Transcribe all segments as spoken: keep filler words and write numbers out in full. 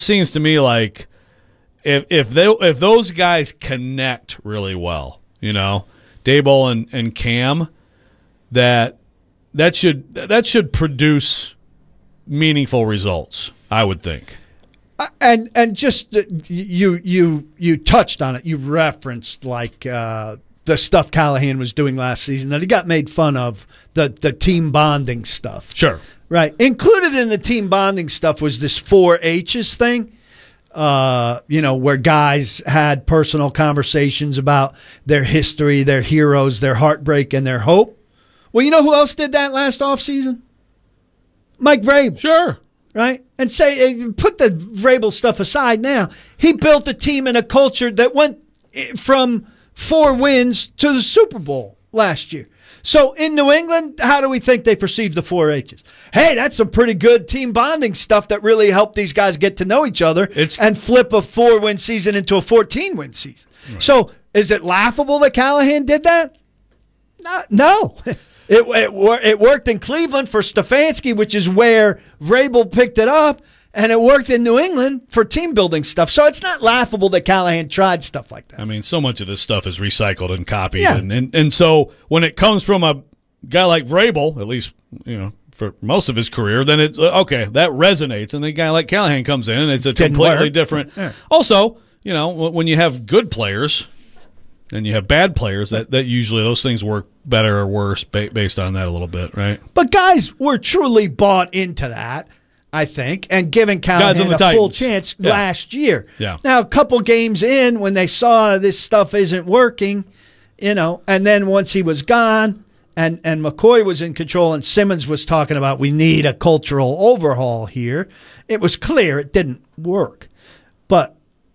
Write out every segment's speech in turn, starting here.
seems to me like if if they if those guys connect really well, you know, Daboll and, and Cam, that that should that should produce meaningful results, I would think. Uh, and and just uh, you you you touched on it. You referenced like uh, the stuff Callahan was doing last season that he got made fun of, the the team bonding stuff. Sure. Right. Included in the team bonding stuff was this four H's thing, uh, you know, where guys had personal conversations about their history, their heroes, their heartbreak, and their hope. Well, you know who else did that last offseason? Mike Vrabel. Sure. Right? And say, put the Vrabel stuff aside now. He built a team and a culture that went from four wins to the Super Bowl last year. So in New England, how do we think they perceive the four H's? Hey, that's some pretty good team bonding stuff that really helped these guys get to know each other it's, and flip a four-win season into a fourteen-win season. Right. So is it laughable that Callahan did that? No. no. It, it, it worked in Cleveland for Stefanski, which is where Vrabel picked it up, and it worked in New England for team-building stuff. So it's not laughable that Callahan tried stuff like that. I mean, so much of this stuff is recycled and copied. Yeah. And, and, and so when it comes from a guy like Vrabel, at least, you know, for most of his career, then it's, okay, that resonates. And then a guy like Callahan comes in, and it's a Didn't completely work. different. Yeah. Also, you know, when you have good players and you have bad players, that, that usually those things work better or worse ba- based on that a little bit, right? But guys were truly bought into that, I think, and giving Callahan a Titans. full chance Yeah. last year. Yeah. Now, a couple games in, when they saw this stuff isn't working, you know, and then once he was gone and, and McCoy was in control and Simmons was talking about we need a cultural overhaul here, it was clear it didn't work. But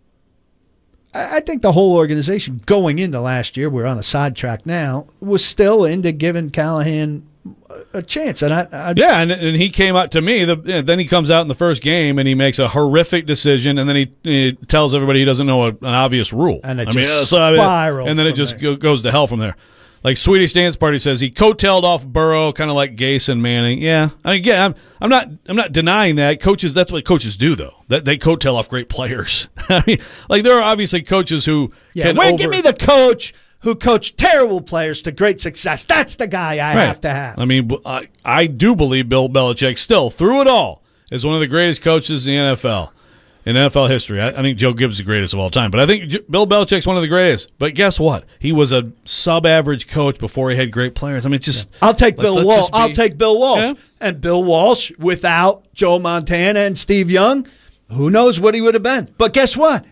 I think the whole organization going into last year, we're on a sidetrack now, was still into giving Callahan a chance. And I, I yeah, and and he came out to me. The, yeah, then he comes out in the first game and he makes a horrific decision, and then he, he tells everybody he doesn't know a, an obvious rule. And it I just mean, so, I mean, spiraled and then it from just there. go, goes to hell from there. Like Sweetie Stan's party says, he coattailed off Burrow, kind of like Gase and Manning. Yeah, I mean, yeah, I'm, I'm not, I'm not denying that. Coaches, that's what coaches do, though. That they coattail off great players. I mean, like there are obviously coaches who yeah, can wait, over- give me the coach who coached terrible players to great success. That's the guy I Right. have to have. I mean, I, I do believe Bill Belichick still, through it all, is one of the greatest coaches in the N F L, in N F L history. I, I think Joe Gibbs is the greatest of all time, but I think J- Bill Belichick's one of the greatest. But guess what? He was a sub-average coach before he had great players. I mean, it's just I'll take let- Bill let's Walsh. just be- I'll take Bill Walsh. Yeah. And Bill Walsh, without Joe Montana and Steve Young, who knows what he would have been. But guess what?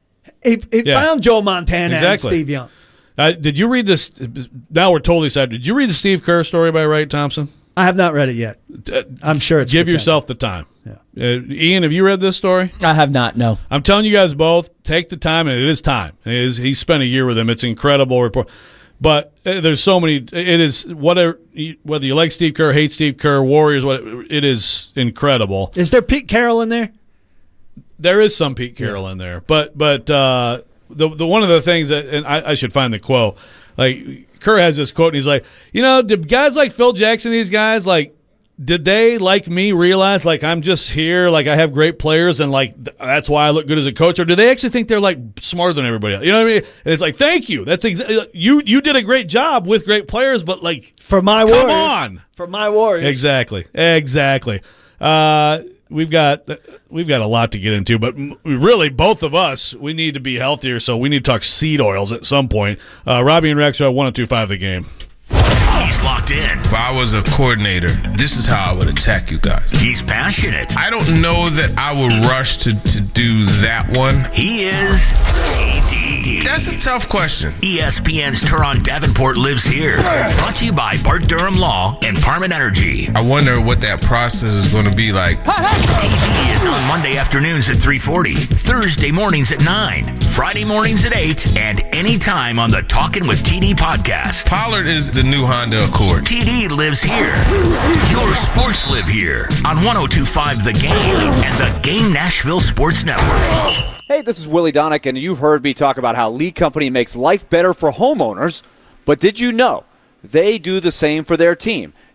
He, he Yeah. found Joe Montana Exactly. and Steve Young. Uh, did you read this? Now we're totally sad. Did you read the Steve Kerr story by Wright Thompson? I have not read it yet. Uh, I'm sure it's Give good. yourself the time. Yeah. Uh, Ian, have you read this story? I have not, no. I'm telling you guys both, take the time, and it is time. It is, he spent a year with him. It's an incredible report. But uh, there's so many. It is whatever, whether you like Steve Kerr, hate Steve Kerr, Warriors. What it is incredible. Is there Pete Carroll in there? There is some Pete Carroll yeah. in there, but but uh, the the one of the things that, and I, I should find the quote. Like Kerr has this quote, and he's like, you know, did guys like Phil Jackson, these guys, like, did they, like me, realize, like, I'm just here, like, I have great players, and, like, th- that's why I look good as a coach? Or do they actually think they're, like, smarter than everybody else? You know what I mean? And it's like, thank you. That's exactly you. You did a great job with great players, but, like, for my come Warriors. on, for my Warriors. Exactly, exactly. Uh, we've got we've got a lot to get into, but really, both of us, we need to be healthier, so we need to talk seed oils at some point. Uh, Robbie and Rex are one oh two point five The Game. He's locked in. If I was a coordinator, this is how I would attack you guys. He's passionate. I don't know that I would rush to, to do that one. He is T D. That's a tough question. E S P N's Turon Davenport lives here. Brought to you by Bart Durham Law and Parman Energy. I wonder what that process is going to be like. T D is on Monday afternoons at three forty, Thursday mornings at nine, Friday mornings at eight, and anytime on the Talkin' with T D podcast. Pollard is the new Honda Accord. T D lives here. Your sports live here on one oh two point five The Game and the Game Nashville Sports Network. Hey, this is Willie Donick, and you've heard me talk about how Lee Company makes life better for homeowners. But did you know they do the same for their team?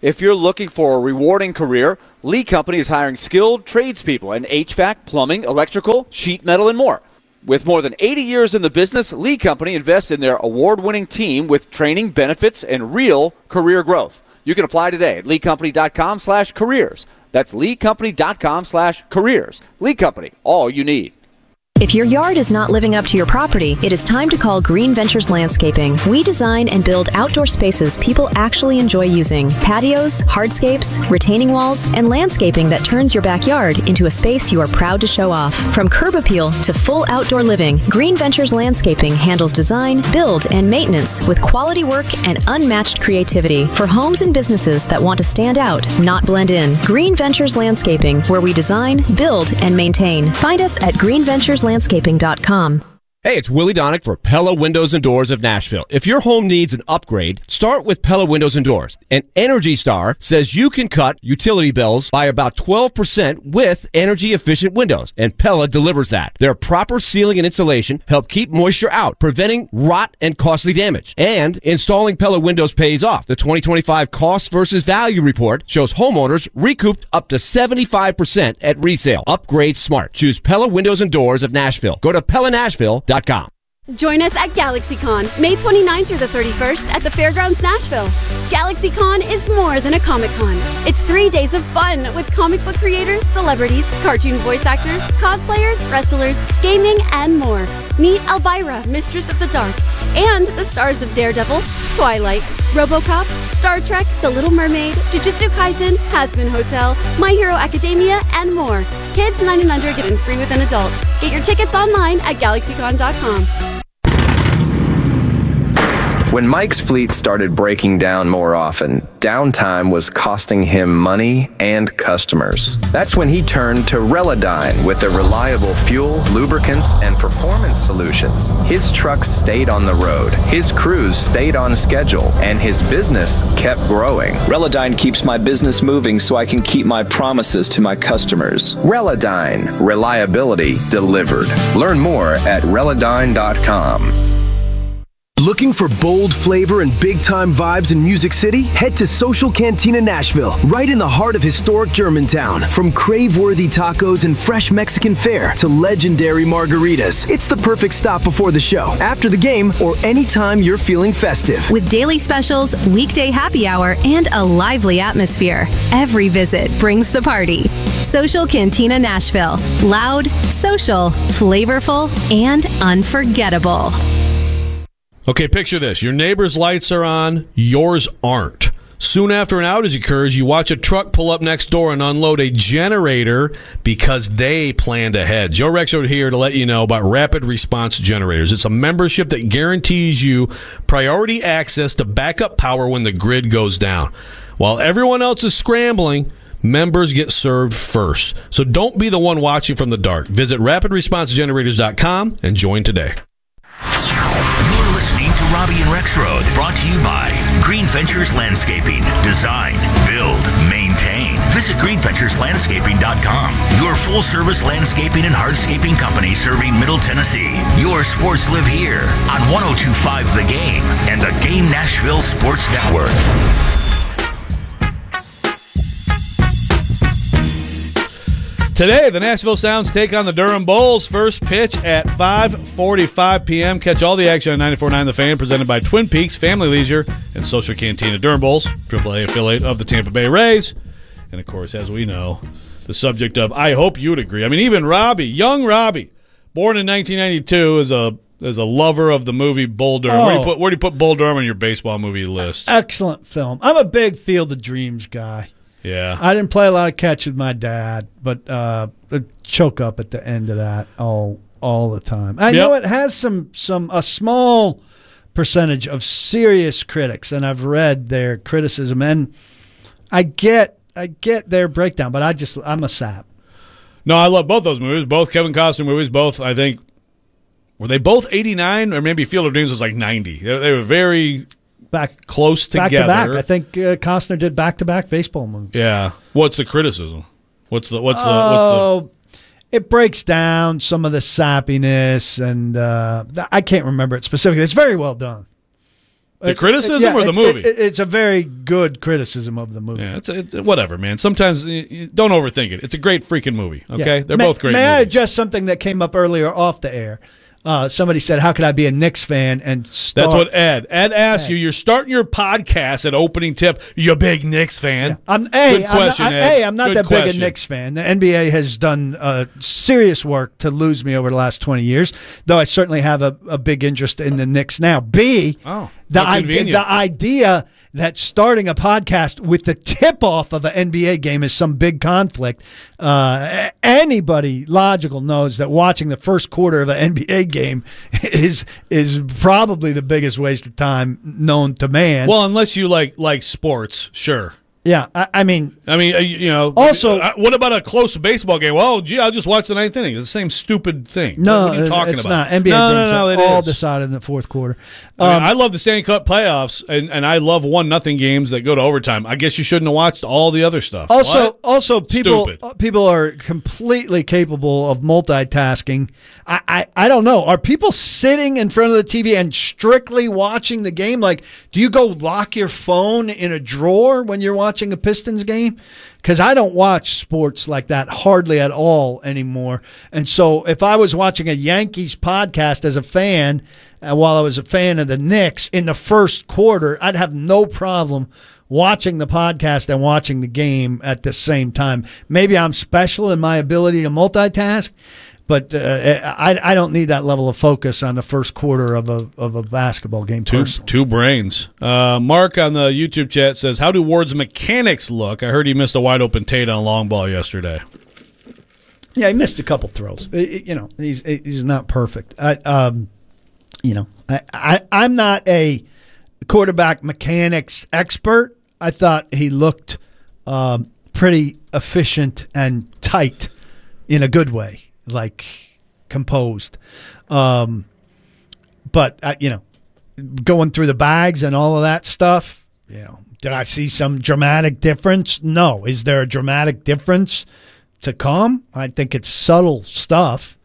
If you're looking for a rewarding career, Lee Company is hiring skilled tradespeople in H V A C, plumbing, electrical, sheet metal, and more. With more than eighty years in the business, Lee Company invests in their award-winning team with training, benefits, and real career growth. You can apply today at leecompany.com slash careers. That's leecompany.com slash careers. Lee Company, all you need. If your yard is not living up to your property, it is time to call Green Ventures Landscaping. We design and build outdoor spaces people actually enjoy using. Patios, hardscapes, retaining walls, and landscaping that turns your backyard into a space you are proud to show off. From curb appeal to full outdoor living, Green Ventures Landscaping handles design, build, and maintenance with quality work and unmatched creativity for homes and businesses that want to stand out, not blend in. Green Ventures Landscaping, where we design, build, and maintain. Find us at green ventures landscaping dot com. Hey, it's Willie Donick for Pella Windows and Doors of Nashville. If your home needs an upgrade, start with Pella Windows and Doors. And Energy Star says you can cut utility bills by about twelve percent with energy-efficient windows, and Pella delivers that. Their proper sealing and insulation help keep moisture out, preventing rot and costly damage. And installing Pella windows pays off. The twenty twenty-five Cost versus Value Report shows homeowners recouped up to seventy-five percent at resale. Upgrade smart. Choose Pella Windows and Doors of Nashville. Go to Pella Nashville dot com. Join us at GalaxyCon, May twenty-ninth through the thirty-first at the Fairgrounds Nashville. GalaxyCon is more than a Comic-Con. It's three days of fun with comic book creators, celebrities, cartoon voice actors, cosplayers, wrestlers, gaming, and more. Meet Elvira, Mistress of the Dark, and the stars of Daredevil, Twilight, RoboCop, Star Trek, The Little Mermaid, Jujutsu Kaisen, Hazbin Hotel, My Hero Academia, and more. Kids nine and under get in free with an adult. Get your tickets online at galaxycon dot com. When Mike's fleet started breaking down more often, downtime was costing him money and customers. That's when he turned to Relodyne with their reliable fuel, lubricants, and performance solutions. His trucks stayed on the road, his crews stayed on schedule, and his business kept growing. Relodyne keeps my business moving so I can keep my promises to my customers. Relodyne, reliability delivered. Learn more at relodyne dot com. Looking for bold flavor and big-time vibes in Music City? Head to Social Cantina Nashville, right in the heart of historic Germantown. From crave-worthy tacos and fresh Mexican fare to legendary margaritas, it's the perfect stop before the show, after the game, or anytime you're feeling festive. With daily specials, weekday happy hour, and a lively atmosphere, every visit brings the party. Social Cantina Nashville. Loud, social, flavorful, and unforgettable. Okay, picture this. Your neighbor's lights are on, yours aren't. Soon after an outage occurs, you watch a truck pull up next door and unload a generator because they planned ahead. Joe Rexroad here to let you know about Rapid Response Generators. It's a membership that guarantees you priority access to backup power when the grid goes down. While everyone else is scrambling, members get served first. So don't be the one watching from the dark. Visit rapid response generators dot com and join today. Robbie and Rexroad, brought to you by Green Ventures Landscaping. Design, build, maintain. Visit green ventures landscaping dot com. Your full-service landscaping and hardscaping company serving Middle Tennessee. Your sports live here on one oh two point five The Game and the Game Nashville Sports Network. Today, the Nashville Sounds take on the Durham Bulls. First pitch at five forty-five p.m. Catch all the action on ninety-four point nine The Fan, presented by Twin Peaks Family Leisure and Social Cantina. Durham Bulls, triple A affiliate of the Tampa Bay Rays. And, of course, as we know, the subject of I Hope You'd Agree. I mean, even Robbie, young Robbie, born in nineteen ninety-two, is a is a lover of the movie Bull Durham. Oh. Where, do you put, where do you put Bull Durham on your baseball movie list? Excellent film. I'm a big Field of Dreams guy. Yeah. I didn't play a lot of catch with my dad, but uh, I'd choke up at the end of that all all the time. I Yep. know it has some some a small percentage of serious critics, and I've read their criticism, and I get I get their breakdown, but I just I'm a sap. No, I love both those movies. Both Kevin Costner movies. Both, I think, were they both eighty-nine, or maybe Field of Dreams was like ninety. They, they were very back close back together. to back. I think uh, Costner did back to back baseball movies. Yeah. What's the criticism? What's the what's the oh, what's the it breaks down some of the sappiness, and uh, I can't remember it specifically. It's very well done. The It- criticism it- yeah, or the it- movie? it- it's a very good criticism of the movie. Yeah, it's, it's whatever, man. Sometimes you, you don't overthink it. It's a great freaking movie. Okay, Yeah. they're may, both great. May I movies. adjust something that came up earlier off the air? Uh, somebody said, "How could I be a Knicks fan?" And start? That's what Ed Ed asked you. You're starting your podcast at opening tip. You a big Knicks fan? Yeah. I'm, hey, Good question, I'm not, Ed. I, hey, I'm not Good that big question. a Knicks fan. The N B A has done uh, serious work to lose me over the last twenty years, though I certainly have a, a big interest in the Knicks now. B, Oh, the, how idea, convenient. the idea that starting a podcast with the tip-off of an N B A game is some big conflict. Uh, anybody logical knows that watching the first quarter of an N B A game is is probably the biggest waste of time known to man. Well, unless you like like sports, sure. Yeah, I, I mean, I mean, uh, you know. Also- uh, what about a close baseball game? Well, gee, I'll just watch the ninth inning. It's the same stupid thing. no, what are you talking it's about? not. N B A no, games no, no, are it all is. decided in the fourth quarter. I, mean, Um, I love the Stanley Cup playoffs, and, and I love one nothing games that go to overtime. I guess you shouldn't have watched all the other stuff. Also, What? also people Stupid. uh, people are completely capable of multitasking. I, I I don't know. Are people sitting in front of the T V and strictly watching the game? Like, do you go lock your phone in a drawer when you're watching a Pistons game? Because I don't watch sports like that hardly at all anymore. And so, if I was watching a Yankees podcast as a fan, uh, while I was a fan of the Knicks in the first quarter, I'd have no problem watching the podcast and watching the game at the same time. Maybe I'm special in my ability to multitask, but uh, I, I don't need that level of focus on the first quarter of a of a basketball game. Two, personally. two brains. Uh, Mark on the YouTube chat says, how do Ward's mechanics look? I heard he missed a wide open Tate on a long ball yesterday. Yeah, he missed a couple throws. I- I- you know, he's he's not perfect. I, um, you know, I, I I'm not a quarterback mechanics expert. I thought he looked um, pretty efficient and tight in a good way, like composed. Um, but uh, you know, going through the bags and all of that stuff, you know, did I see some dramatic difference? No. Is there a dramatic difference to come? I think it's subtle stuff.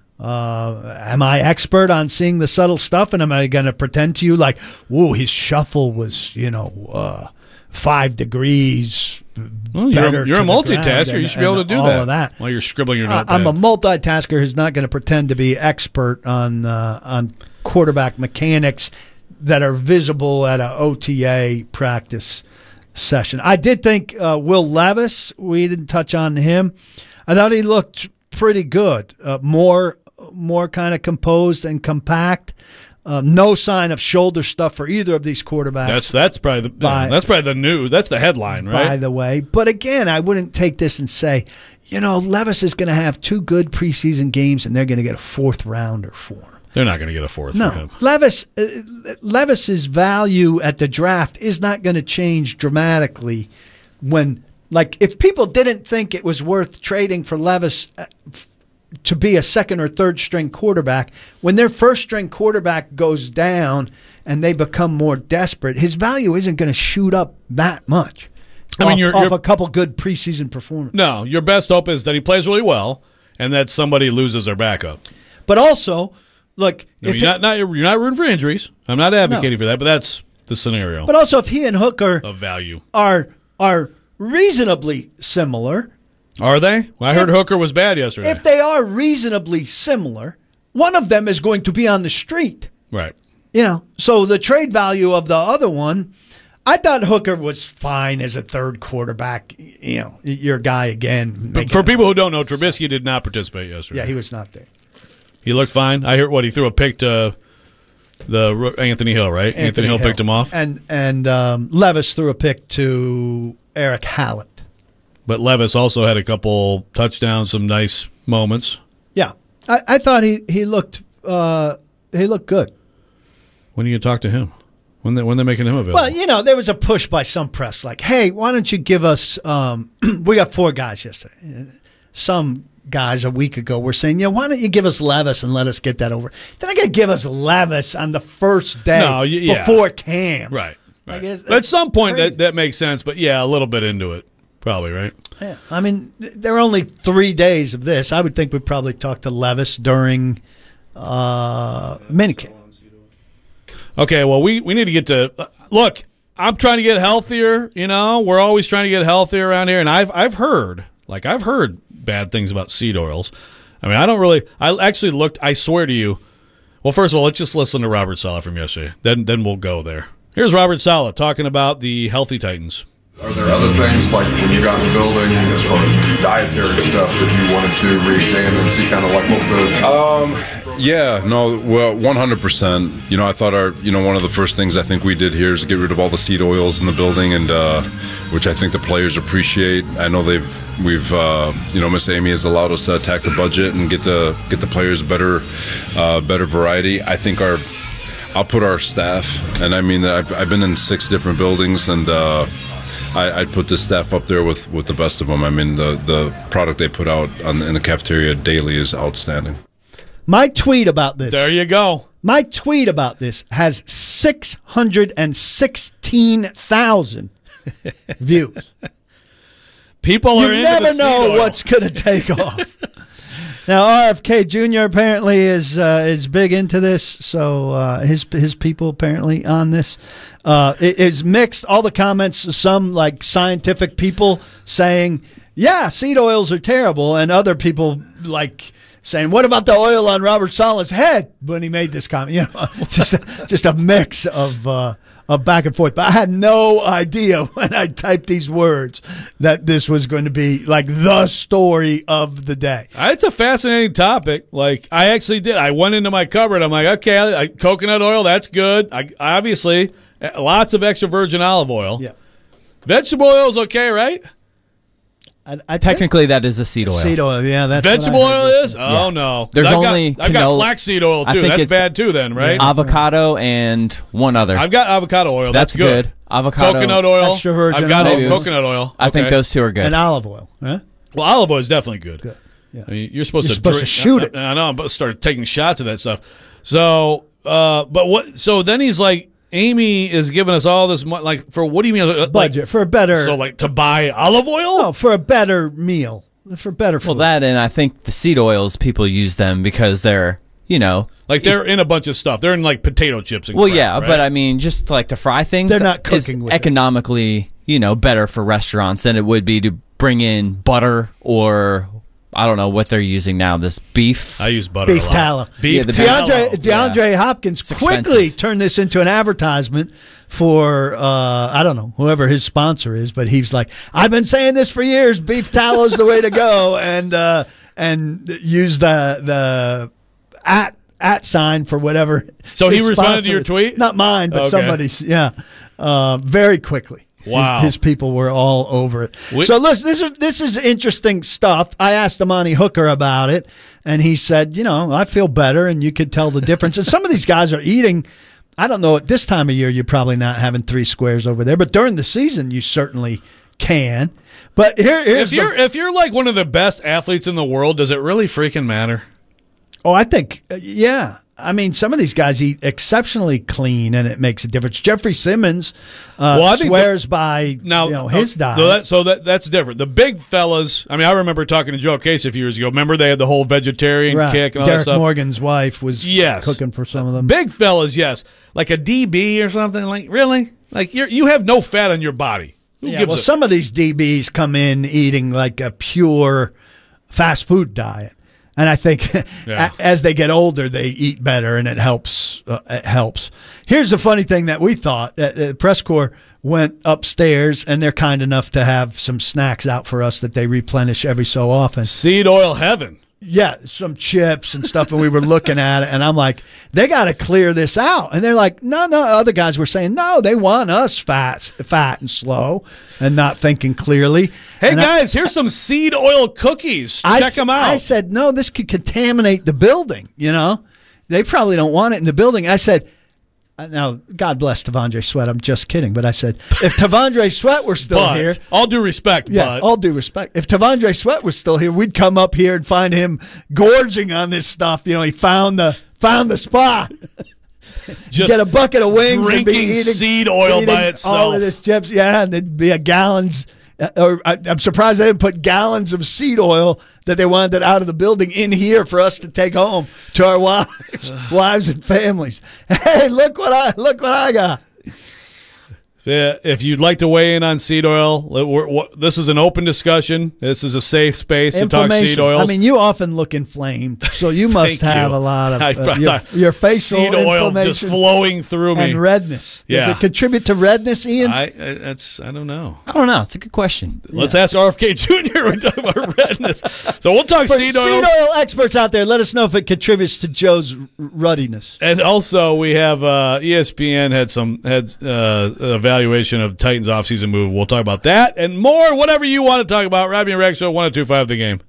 Uh, am I expert on seeing the subtle stuff? And am I going to pretend to you like, whoa, his shuffle was, you know, uh, five degrees Well, you're better a, you're a to the multitasker. ground and- you should be able to and do all that, of that. while you're scribbling your Uh, notepad. I'm a multitasker who's not going to pretend to be expert on uh, on quarterback mechanics that are visible at a O T A practice session. I did think uh, Will Levis, we didn't touch on him. I thought he looked pretty good, uh, more more kind of composed and compact. Uh, no sign of shoulder stuff for either of these quarterbacks. That's that's probably the By- that's probably the new that's the headline, right? By the way, but again, I wouldn't take this and say, you know, Levis is going to have two good preseason games and they're going to get a fourth rounder for him. They're not going to get a fourth No, for him. Levis, uh, Levis's value at the draft is not going to change dramatically. When, like, if people didn't think it was worth trading for Levis uh, f- to be a second or third string quarterback, when their first string quarterback goes down and they become more desperate, his value isn't going to shoot up that much. I mean, off, you're- off you're- a couple good preseason performances. No, your best hope is that he plays really well and that somebody loses their backup. But also, look, I mean, if you're, it- not, not, you're not rooting for injuries. I'm not advocating for that, but that's the scenario but also if he and Hooker of value. are are reasonably similar. Are they? Well, I heard If- Hooker was bad yesterday. If they are reasonably similar, one of them is going to be on the street. right. You know, so the trade value of the other one, I thought Hooker was fine as a third quarterback. You know, your guy again. But for people who don't know, Trubisky did not participate yesterday. Yeah, he was not there. He looked fine. I heard what he threw a pick to the Ro- Anthony Hill, right? Anthony, Hill, picked him off. And and um, Levis threw a pick to Eric Hallett. But Levis also had a couple touchdowns, some nice moments. Yeah, I, I thought he he looked uh, he looked good. When are you going to talk to him? When they when they're making him available? Well, you know, there was a push by some press, like, "Hey, why don't you give us?" Um, we got four guys yesterday. Some guys a week ago were saying, "You know, why don't you give us Levis and let us get that over?" They're not going to give us Levis on the first day No, y- yeah. before Cam, right. right. Like, it's- At some point, crazy. that, that makes sense. But yeah, a little bit into it, probably, right? Yeah, I mean, there are only three days of this. I would think we'd probably talk to Levis during uh, minicamp. Okay, well, we, we need to get to uh, – look, I'm trying to get healthier, you know. We're always trying to get healthier around here, and I've I've heard, like I've heard bad things about seed oils. I mean, I don't really – I actually looked – I swear to you – well, first of all, let's just listen to Robert Saleh from yesterday. Then then we'll go there. Here's Robert Saleh talking about the Healthy Titans. Are there other things, like when you got in the building, as far as dietary stuff, that you wanted to re-examine, see kind of like what the... Um, yeah, no, well, one hundred percent. You know, I thought our, you know, one of the first things I think we did here is get rid of all the seed oils in the building, and uh, which I think the players appreciate. I know they've, we've, uh, you know, Miss Amy has allowed us to attack the budget and get the get the players better, uh, better variety. I think our, I'll put our staff, and I mean, I've, I've been in six different buildings, and uh, I, I'd put this staff up there with, with the best of them. I mean, the, the product they put out on, in the cafeteria daily is outstanding. My tweet about this. There you go. My tweet about this has six hundred sixteen thousand views. People you are into never the seed know oil. what's going to take off. Now, R F K Junior apparently is uh, is big into this, so uh, his his people apparently on this. Uh, it is mixed. All the comments, some like scientific people saying, yeah, seed oils are terrible, and other people like saying, what about the oil on Robert Saleh's head when he made this comment? You know, just, a, just a mix of uh, of back and forth. But I had no idea when I typed these words that this was going to be like the story of the day. It's a fascinating topic. Like, I actually did. I went into my cupboard. I'm like, okay, I, I, coconut oil, that's good. I obviously, lots of extra virgin olive oil. Yeah. Vegetable oil is okay, right? I, I Technically, that is a seed oil. Seed oil, yeah. That's Vegetable what I heard. oil is? Oh, Yeah. no. There's I've only got, I've got canola- flaxseed oil, I too. think That's it's bad, too, then, right? Avocado and one other. I've got avocado oil. That's, That's good. Avocado. Coconut oil. Extra virgin I've got olive oil. coconut oil. I think Okay. those two are good. And olive oil. Huh? Well, olive oil is definitely good. Good. Yeah. I mean, you're supposed You're to supposed to drink- shoot I, it. I know, but start taking shots of that stuff. So, uh, but what? So then he's like, Amy is giving us all this money. Like, for what do you mean? Like, Budget for a better. So, like, to buy olive oil? No, for a better meal. For better food. Well, that and I think the seed oils, people use them because they're, you know. Like, they're in a bunch of stuff. They're in, like, potato chips and Well, crap, yeah, right? but I mean, just like to fry things. They're not is cooking with it. economically, you know, better for restaurants than it would be to bring in butter or I don't know what they're using now. This beef. I use butter Beef a lot. tallow. Beef Yeah, the tallow. DeAndre, DeAndre Hopkins It's quickly expensive. turned this into an advertisement for, uh, I don't know, whoever his sponsor is, but he's like, I've been saying this for years, beef tallow's the way to go, and uh, and use the the at at sign for whatever. So he his responded to sponsor your is. tweet? Not mine, but Okay. somebody's, yeah, uh, very quickly. Wow. His, his people were all over it. We- so listen, this is this is interesting stuff. I asked Amani Hooker about it, and he said, you know, I feel better, and you could tell the difference. And some of these guys are eating. I don't know. At this time of year, you're probably not having three squares over there, but during the season, you certainly can. But here, here's If you're the, if you're like one of the best athletes in the world, does it really freaking matter? oh, I think uh, yeah. I mean, some of these guys eat exceptionally clean, and it makes a difference. Jeffrey Simmons uh, Well, I think swears the- by Now, you know, no, his diet. So, that, so that that's different. The big fellas. I mean, I remember talking to Joe Case a few years ago. Remember they had the whole vegetarian right. kick and all Derek that stuff. Morgan's wife was Yes. cooking for some of them. Big fellas, yes. Like a D B or something. Like really? Like you you have no fat on your body. Who Yeah, gives well, a some of these D Bs come in eating like a pure fast food diet, and I think Yeah. a- as they get older, they eat better, and it helps. Uh, it helps. Here's the funny thing that we thought: that the press corps went upstairs, and they're kind enough to have some snacks out for us that they replenish every so often. seed oil heaven? Yeah, some chips and stuff, and we were looking at it, and I'm like, they got to clear this out. And they're like, no, no. Other guys were saying, no, they want us fat, fat and slow, and not thinking clearly. Hey And I- guys, here's some seed oil cookies. I Check s- them out. I said, no, this could contaminate the building. You know, they probably don't want it in the building. I said, uh, now, God bless Tavondre Sweat. I'm just kidding. But I said, if Tavondre Sweat were still but here, all due respect, yeah, but all due respect, if Tavondre Sweat was still here, we'd come up here and find him gorging on this stuff. You know, he found the found the spot. just Get a bucket of wings and be drinking eating seed oil eating by itself. All of this chips, yeah, and there'd be a gallons Uh, or I, I'm surprised they didn't put gallons of seed oil that they wanted out of the building in here for us to take home to our wives, wives and families. Hey, look what I look what I got. Yeah, if you'd like to weigh in on seed oil, we're, we're, this is an open discussion. This is a safe space to talk seed oils. I mean, you often look inflamed, so you must have you. a lot of I, uh, your, your facial seed oil inflammation just flowing through me and redness. Yeah. Does it contribute to redness, Ian? I, I that's I don't know. I don't know. It's a good question. Let's yeah. ask R F K Junior We're talking about redness. So we'll talk For seed oil. Seed oil experts out there, let us know if it contributes to Joe's ruddiness. And also, we have uh, E S P N had some had uh, evaluation of Titans offseason move. We'll talk about that and more, whatever you want to talk about. Robbie and Rex Show, one oh two point five The Game.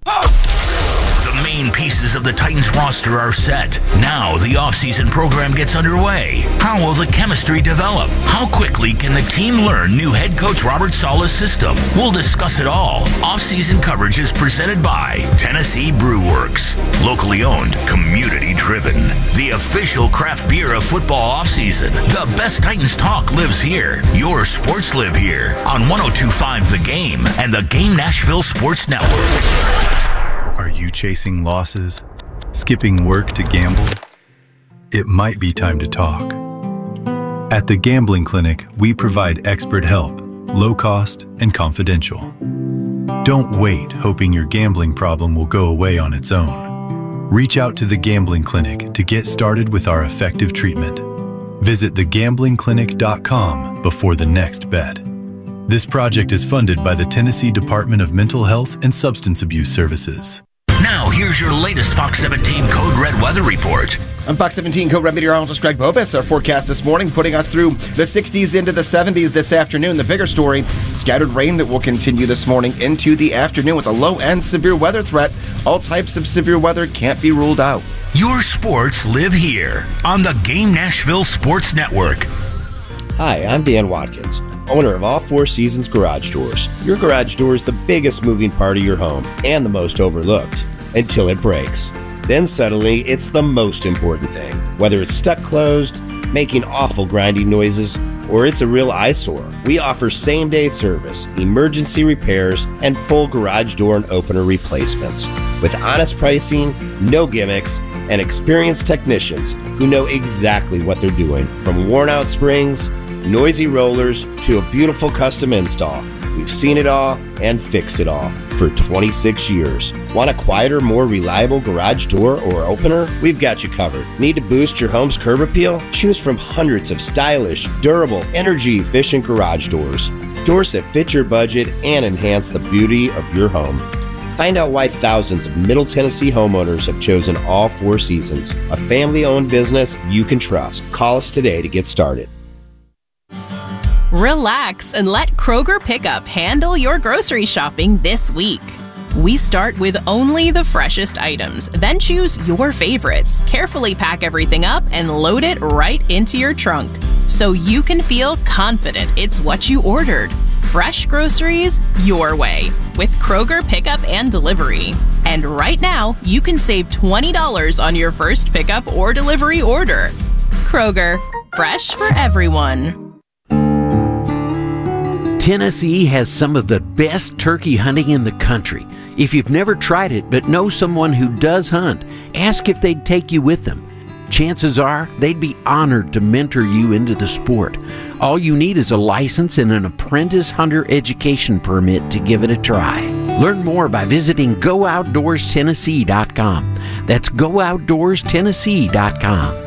The main pieces of the Titans roster are set. Now the offseason program gets underway. How will the chemistry develop? How quickly can the team learn new head coach Robert Saleh's system? We'll discuss it all. Offseason coverage is presented by Tennessee Brew Works. Locally owned, community driven. The official craft beer of football offseason. The best Titans talk lives here. Your sports live here on one oh two point five The Game and the Game Nashville Sports Network. Are you chasing losses? Skipping work to gamble? It might be time to talk. At the Gambling Clinic, we provide expert help, low cost, and confidential. Don't wait hoping your gambling problem will go away on its own. Reach out to the Gambling Clinic to get started with our effective treatment. Visit the gambling clinic dot com before the next bet. This project is funded by the Tennessee Department of Mental Health and Substance Abuse Services. Now, here's your latest Fox seventeen Code Red weather report. I'm Fox seventeen Code Red meteorologist Greg Bobus. Our forecast this morning putting us through the sixties into the seventies this afternoon. The bigger story, scattered rain that will continue this morning into the afternoon with a low-end severe weather threat. All types of severe weather can't be ruled out. Your sports live here on the Game Nashville Sports Network. Hi, I'm Dan Watkins, owner of All Four Seasons Garage Doors. Your garage door is the biggest moving part of your home and the most overlooked until it breaks. Then suddenly, it's the most important thing. Whether it's stuck closed, making awful grinding noises, or it's a real eyesore, we offer same-day service, emergency repairs, and full garage door and opener replacements. With honest pricing, no gimmicks, and experienced technicians who know exactly what they're doing. From worn-out springs, noisy rollers, to a beautiful custom install. We've seen it all and fixed it all for twenty-six years. Want a quieter, more reliable garage door or opener? We've got you covered. Need to boost your home's curb appeal? Choose from hundreds of stylish, durable, energy-efficient garage doors. Doors that fit your budget and enhance the beauty of your home. Find out why thousands of Middle Tennessee homeowners have chosen All Four Seasons, a family-owned business you can trust. Call us today to get started. Relax and let Kroger Pickup handle your grocery shopping this week. We start with only the freshest items, then choose your favorites, carefully pack everything up, and load it right into your trunk so you can feel confident it's what you ordered. Fresh groceries your way with Kroger Pickup and Delivery. And right now, you can save twenty dollars on your first pickup or delivery order. Kroger, fresh for everyone. Tennessee has some of the best turkey hunting in the country. If you've never tried it but know someone who does hunt, ask if they'd take you with them. Chances are they'd be honored to mentor you into the sport. All you need is a license and an apprentice hunter education permit to give it a try. Learn more by visiting go outdoors tennessee dot com. That's go outdoors tennessee dot com.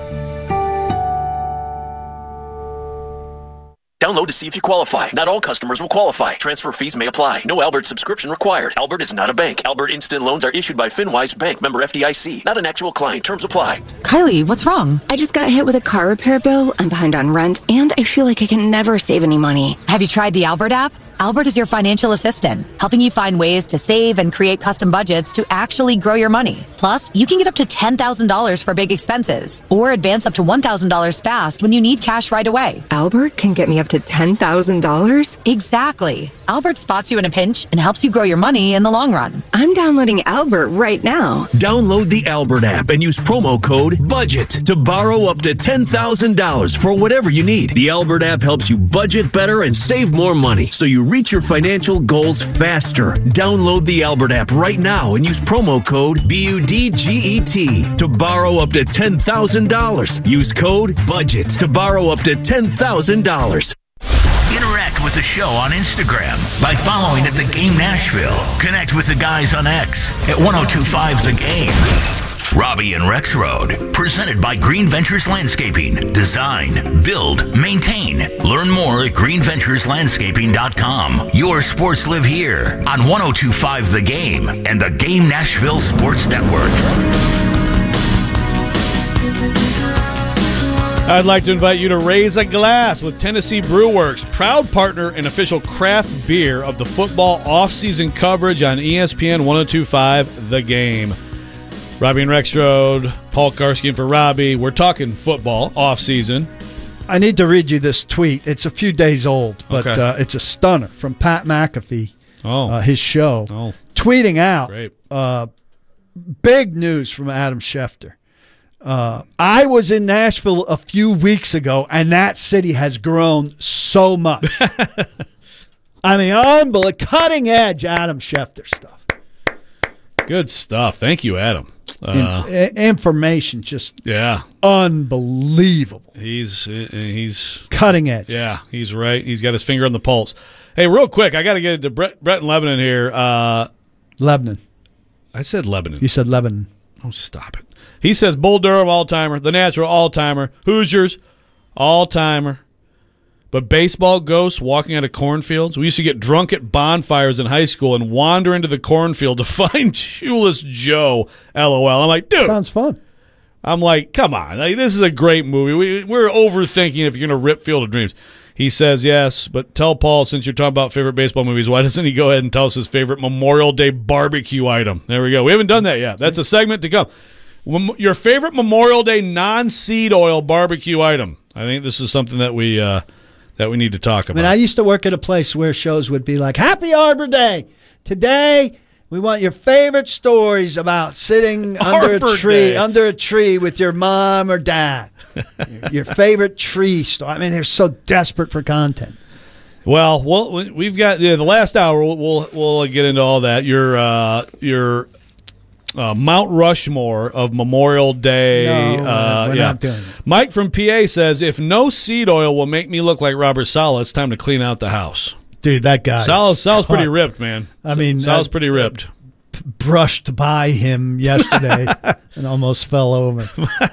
Download to see if you qualify. Not all customers will qualify. Transfer fees may apply. No Albert subscription required. Albert is not a bank. Albert Instant Loans are issued by FinWise Bank, member F D I C. Not an actual client. Terms apply. Kylie, what's wrong? I just got hit with a car repair bill. I'm behind on rent, and I feel like I can never save any money. Have you tried the Albert app? Albert is your financial assistant, helping you find ways to save and create custom budgets to actually grow your money. Plus, you can get up to ten thousand dollars for big expenses, or advance up to one thousand dollars fast when you need cash right away. Albert can get me up to ten thousand dollars? Exactly. Albert spots you in a pinch and helps you grow your money in the long run. I'm downloading Albert right now. Download the Albert app and use promo code BUDGET to borrow up to ten thousand dollars for whatever you need. The Albert app helps you budget better and save more money, so you reach your financial goals faster. Download the Albert app right now and use promo code B U D G E T to borrow up to ten thousand dollars. Use code BUDGET to borrow up to ten thousand dollars. Interact with the show on Instagram by following at The Game Nashville. Connect with the guys on X at ten twenty-five The Game. Robbie and Rex Road, presented by Green Ventures Landscaping. Design, build, maintain. Learn more at green ventures landscaping dot com. Your sports live here on ten twenty-five The Game and the Game Nashville Sports Network. I'd like to invite you to raise a glass with Tennessee Brew Works, proud partner and official craft beer of the football off-season coverage on E S P N ten twenty-five The Game. Robbie and Rexroad, Paul Karski in for Robbie. We're talking football off-season. I need to read you this tweet. It's a few days old, but Okay. uh, it's a stunner from Pat McAfee, oh. uh, his show, oh. tweeting out Great. Uh, big news from Adam Schefter. Uh, I was in Nashville a few weeks ago, and that city has grown so much. I mean, unbelievable, cutting edge Adam Schefter stuff. Good stuff. Thank you, Adam. Uh, In- information just yeah, unbelievable. he's he's Cutting edge. Yeah, he's right. He's got his finger on the pulse. Hey, real quick, I got to get to Brett, Brett in Lebanon here. Uh, Lebanon. I said Lebanon. You said Lebanon. Oh, stop it. He says Bull Durham all-timer, the Natural all-timer, Hoosiers all-timer. But baseball ghosts walking out of cornfields. We used to get drunk at bonfires in high school and wander into the cornfield to find Shoeless Joe. LOL. I'm like, dude. Sounds fun. I'm like, come on. Like, this is a great movie. We, we're overthinking if you're going to rip Field of Dreams. He says yes, but tell Paul, since you're talking about favorite baseball movies, why doesn't he go ahead and tell us his favorite Memorial Day barbecue item? There we go. We haven't done that yet. That's a segment to come. Mem- Your favorite Memorial Day non-seed oil barbecue item. I think this is something that we uh, that we need to talk I about. mean, I used to work at a place where shows would be like, Happy Arbor Day. Today, we want your favorite stories about sitting under Arbor a tree, Day. under a tree with your mom or dad. your, your favorite tree story. I mean, they're so desperate for content. Well, well, we've got yeah, the last hour. We'll, we'll we'll get into all that. Your uh, your uh, Mount Rushmore of Memorial Day. No, uh, we're yeah. not doing it. Mike from P A says, if no seed oil will make me look like Robert Saleh, it's time to clean out the house. Dude, that guy. Saleh, is Saleh's pretty cut. ripped, man. I mean, Saleh's uh, pretty ripped. Brushed by him yesterday and almost fell over.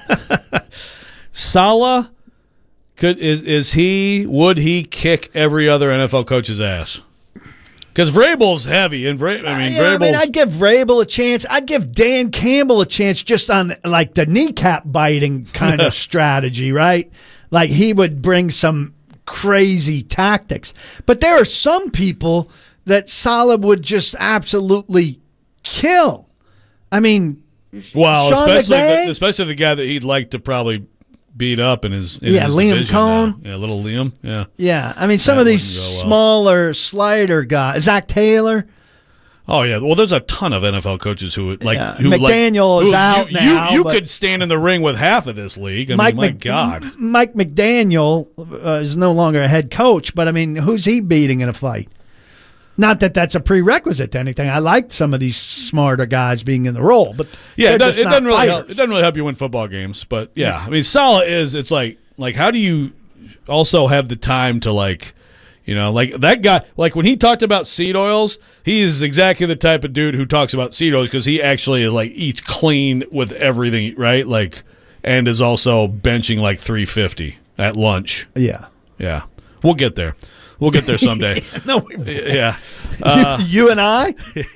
Saleh, could is is he? Would he kick every other N F L coach's ass? Because Vrabel's heavy, and Vra- I mean, Yeah, I Vrabel's. mean, I'd give Vrabel a chance. I'd give Dan Campbell a chance just on like the kneecap biting kind of strategy, right? Like he would bring some crazy tactics. But there are some people that Saleh would just absolutely kill. I mean, well, Sean especially McVay? the, especially the guy that he'd like to probably beat up in his in Yeah, his Liam division Cohn. now. Yeah, little Liam. Yeah. Yeah, I mean, some That of these wouldn't go well. smaller slider guys, Zach Taylor. Oh yeah, well, there's a ton of N F L coaches who would like Yeah, who McDaniel like, is who, out you, now, You, you but- could stand in the ring with half of this league. I Mike mean, my Mc- God. Mike McDaniel uh, is no longer a head coach, but I mean, who's he beating in a fight? Not that that's a prerequisite to anything. I liked some of these smarter guys being in the role, but Yeah, it, they're does, just it not doesn't really help. fighters. It doesn't really help you win football games, but yeah, I mean, Saleh is. It's like like how do you also have the time to like, you know, like that guy. Like when he talked about seed oils, he is exactly the type of dude who talks about seed oils because he actually is like eats clean with everything, right? Like, and is also benching like three fifty at lunch. Yeah, yeah, we'll get there. We'll get there someday. no, we won't. Yeah. Uh, you, you and I,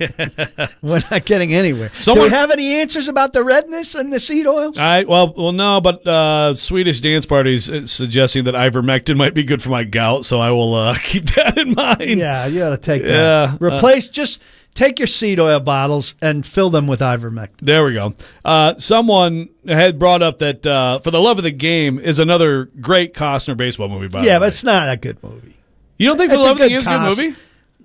we're not getting anywhere. Someone- Do we have any answers about the redness and the seed oils? I well, well, no, but uh, Swedish dance parties uh, suggesting that ivermectin might be good for my gout, so I will uh, keep that in mind. Yeah, you got to take Yeah, that. Replace just take your seed oil bottles and fill them with ivermectin. There we go. Uh, someone had brought up that uh, For the Love of the Game is another great Costner baseball movie. By Yeah, the way. but it's not a good movie. You don't think For It's the a Love of the good Game is a good cost- movie?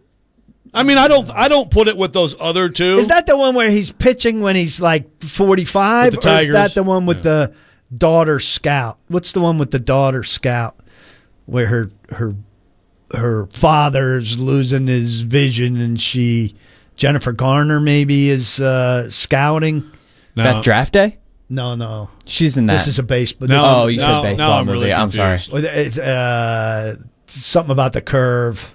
I mean, I don't. I don't put it with those other two. Is that the one where he's pitching when he's like forty-five? With the or is Tigers? that the one with the daughter scout? What's the one with the daughter scout where her her her father's losing his vision, and she Jennifer Garner maybe is uh, scouting. No. That Draft Day? No, no. She's in that. This is a baseball. No, oh, is, you no, said baseball no, I'm movie. really I'm sorry. It's uh, something about the curve.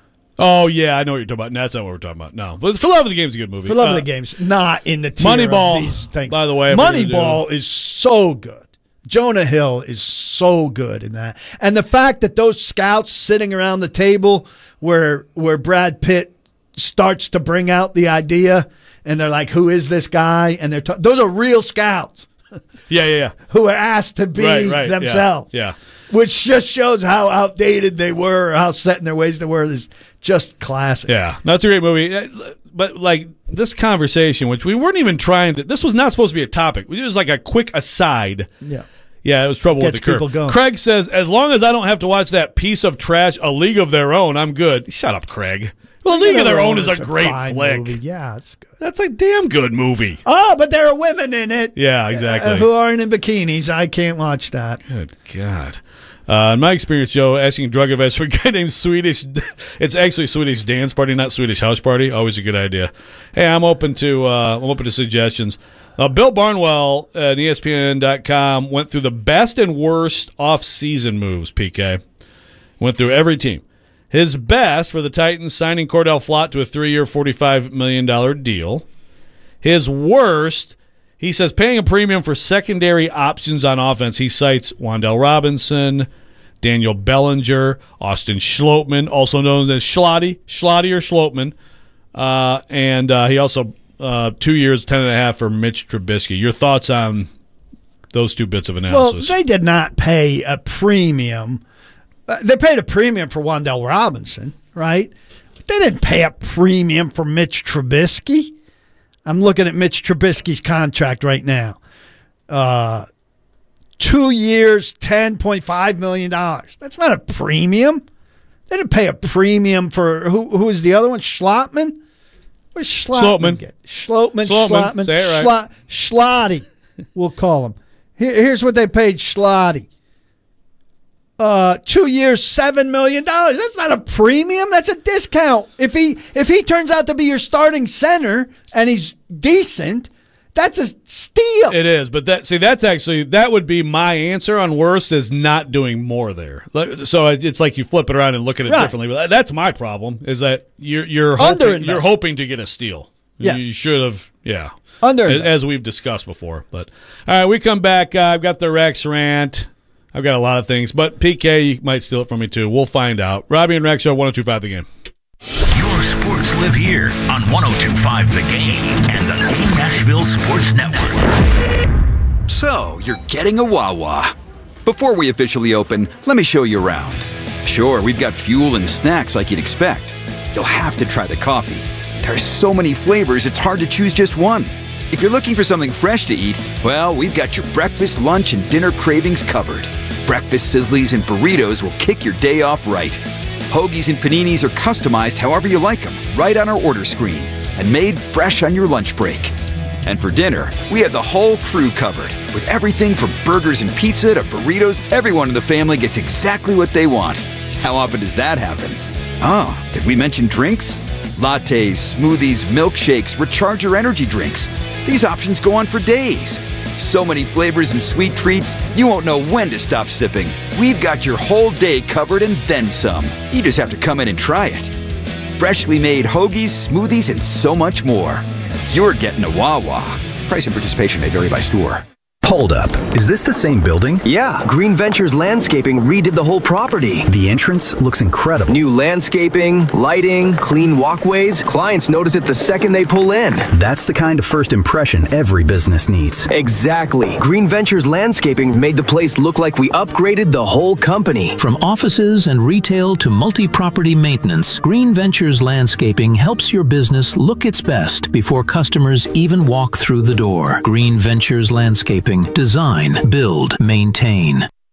Oh, yeah, I know what you're talking about. No, that's not what we're talking about. No. But For Love of the Game's a good movie. For Love uh, of the Game's not in the tier Moneyball, of these things. by the way. Moneyball is so good. Jonah Hill is so good in that. And the fact that those scouts sitting around the table where where Brad Pitt starts to bring out the idea, and they're like, who is this guy? And they're ta- those are real scouts. Yeah, yeah, yeah. Who are asked to be right, right, themselves. Yeah, yeah. Which just shows how outdated they were, or how set in their ways they were. It's just classic. Yeah, that's a great movie. But like this conversation, which we weren't even trying to, this was not supposed to be a topic. It was like a quick aside. Yeah. Yeah, it was trouble Gets with the curve. people going. Craig says, as long as I don't have to watch that piece of trash, A League of Their Own, I'm good. Shut up, Craig. Well, A League of Their Own is a great flick. Movie. Yeah, it's good. That's a damn good movie. Oh, but there are women in it. Yeah, exactly. Uh, who aren't in bikinis. I can't watch that. Good God. Uh, in my experience, Joe, asking drug advice for a guy named Swedish, it's actually Swedish Dance Party, not Swedish House Party. Always a good idea. Hey, I'm open to uh, I'm open to suggestions. Uh, Bill Barnwell at E S P N dot com went through the best and worst off-season moves, P K. Went through every team. His best for the Titans, signing Cordell Flott to a three-year, forty-five million dollars deal. His worst, he says, paying a premium for secondary options on offense. He cites Wan'Dale Robinson, Daniel Bellinger, Austin Schlottman, also known as Schlotty, Schlotty or Schlottman. Uh, and uh, he also, uh, two years, ten and a half for Mitch Trubisky. Your thoughts on those two bits of analysis? Well, they did not pay a premium. Uh, they paid a premium for Wan'Dale Robinson, right? But they didn't pay a premium for Mitch Trubisky. I'm looking at Mitch Trubisky's contract right now. Uh, two years, ten point five million dollars. That's not a premium. They didn't pay a premium for, who? Who is the other one? Schlottman? Where's Schlottman? Schlottman. Schlottman. Schlottman. Schlottman. Say it right. Schlotty, we'll call him. Here, here's what they paid Schlotty. Uh, two years, seven million dollars. That's not a premium. That's a discount. If he if he turns out to be your starting center and he's decent, that's a steal. It is, but that see that's actually that would be my answer on worst is not doing more there. So it's like you flip it around and look at it Right. differently. But that's my problem is that you're you're hoping, Underinvested. you're hoping to get a steal. Yes. You should have, yeah. Underinvested. as, as we've discussed before. But all right, we come back. Uh, I've got the Rex rant. I've got a lot of things, but P K, you might steal it from me too. We'll find out. Robbie and Rex Show, one oh two point five The Game. Your sports live here on one oh two point five The Game and the Team Nashville Sports Network. So, you're getting a Wawa. Before we officially open, let me show you around. Sure, we've got fuel and snacks like you'd expect. You'll have to try the coffee. There are so many flavors, it's hard to choose just one. If you're looking for something fresh to eat, well, we've got your breakfast, lunch, and dinner cravings covered. Breakfast sizzlies and burritos will kick your day off right. Hoagies and paninis are customized however you like them, right on our order screen, and made fresh on your lunch break. And for dinner, we have the whole crew covered. With everything from burgers and pizza to burritos, everyone in the family gets exactly what they want. How often does that happen? Oh, did we mention drinks? Lattes, smoothies, milkshakes, recharger energy drinks. These options go on for days. So many flavors and sweet treats, you won't know when to stop sipping. We've got your whole day covered and then some. You just have to come in and try it. Freshly made hoagies, smoothies, and so much more. You're getting a Wawa. Price and participation may vary by store. Hold up. Is this the same building? Yeah, Green Ventures Landscaping redid the whole property. The entrance looks incredible. New landscaping, lighting, clean walkways. Clients notice it the second they pull in. That's the kind of first impression every business needs. Exactly. Green Ventures Landscaping made the place look like we upgraded the whole company. From offices and retail to multi-property maintenance, Green Ventures Landscaping helps your business look its best before customers even walk through the door. Green Ventures Landscaping. Design, build, maintain.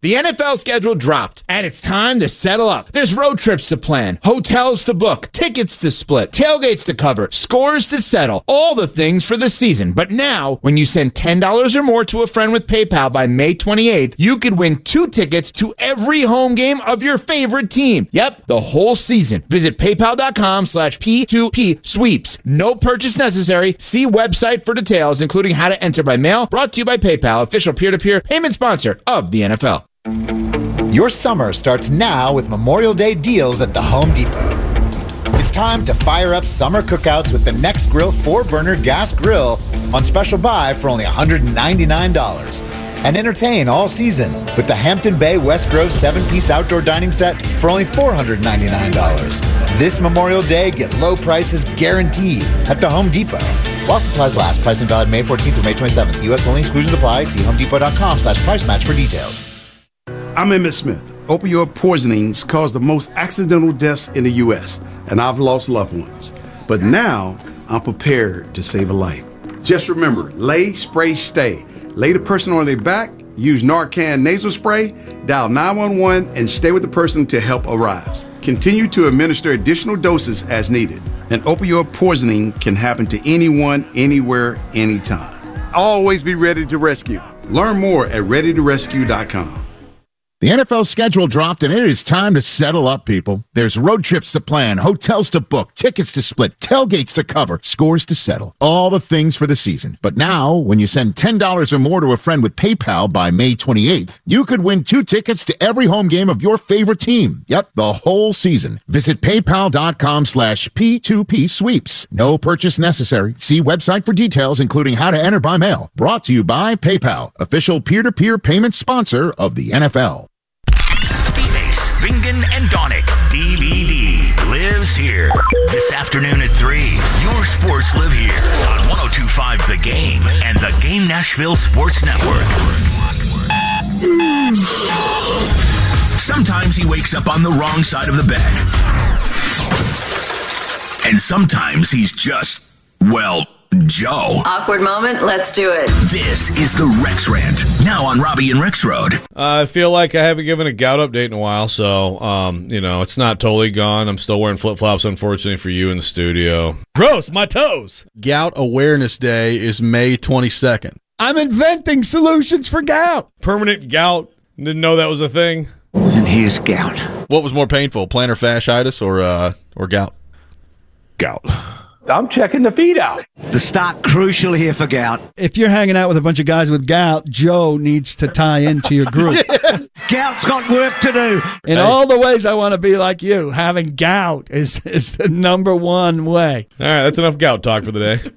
The N F L schedule dropped, and it's time to settle up. There's road trips to plan, hotels to book, tickets to split, tailgates to cover, scores to settle, all the things for the season. But now, when you send ten dollars or more to a friend with PayPal by May twenty-eighth, you could win two tickets to every home game of your favorite team. Yep, the whole season. Visit paypal.com slash P2P sweeps. No purchase necessary. See website for details, including how to enter by mail. Brought to you by PayPal, official peer-to-peer payment sponsor of the N F L. Your summer starts now with Memorial Day deals at the Home Depot. It's time to fire up summer cookouts with the Nextgrill four-burner gas grill on special buy for only one hundred ninety-nine dollars. And entertain all season with the Hampton Bay West Grove seven-piece outdoor dining set for only four hundred ninety-nine dollars. This Memorial Day, get low prices guaranteed at the Home Depot. While supplies last, price and valid May fourteenth through May twenty-seventh. U S only, exclusions apply. See homedepot.com slash price match for details. I'm Emmett Smith. Opioid poisonings cause the most accidental deaths in the U S, and I've lost loved ones. But now, I'm prepared to save a life. Just remember, lay, spray, stay. Lay the person on their back, use Narcan nasal spray, dial nine one one, and stay with the person until help arrives. Continue to administer additional doses as needed. An opioid poisoning can happen to anyone, anywhere, anytime. Always be ready to rescue. Learn more at ready to rescue dot com. The N F L schedule dropped, and it is time to settle up, people. There's road trips to plan, hotels to book, tickets to split, tailgates to cover, scores to settle. All the things for the season. But now, when you send ten dollars or more to a friend with PayPal by May twenty-eighth, you could win two tickets to every home game of your favorite team. Yep, the whole season. Visit paypal.com slash P2P sweeps. No purchase necessary. See website for details, including how to enter by mail. Brought to you by PayPal, official peer-to-peer payment sponsor of the N F L. Bingen and Donick, D V D, lives here. This afternoon at three, your sports live here on one oh two point five The Game and the Game Nashville Sports Network. Sometimes he wakes up on the wrong side of the bed. And sometimes he's just, well, Joe. Awkward moment, let's do it. This is the Rex Rant, now on Robbie and Rex Road. Uh, I feel like I haven't given a gout update in a while, so, um, you know, it's not totally gone. I'm still wearing flip-flops, unfortunately, for you in the studio. Gross, my toes! Gout Awareness Day is May twenty-second. I'm inventing solutions for gout. Permanent gout. Didn't know that was a thing. And he's gout. What was more painful, plantar fasciitis or, uh, or gout? Gout. I'm checking the feed out. The stock crucial here for gout. If you're hanging out with a bunch of guys with gout, Joe needs to tie into your group. Yes. Gout's got work to do. In hey. all the ways I want to be like you, having gout is, is the number one way. All right, that's enough gout talk for the day.